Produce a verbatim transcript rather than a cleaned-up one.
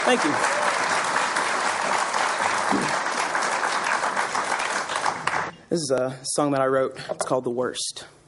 Thank you. This is a song that I wrote. It's called The Worst.